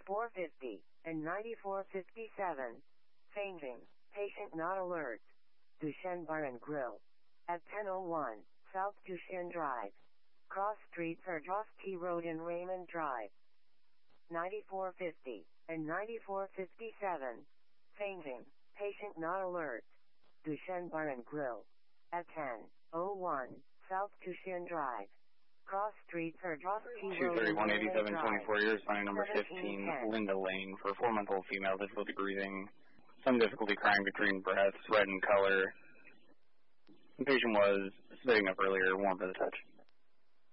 9450 and 9457. Fainting. Patient not alert. Duchenne Bar and Grill. At 1001 South Duchenne Drive. Cross Street Ardross T Road and Raymond Drive. 9450 and 9457. Fainting. Patient not alert. Duchenne Bar and Grill. At 1001 South Duchenne Drive. Cross Street Ardross T Road and Raymond Drive. 231-87, 24 years, sign number 15, Linda Lane, for a 4-month-old female, difficulty breathing, some difficulty crying between breaths, red in color. The patient was sitting up earlier, warm to the touch.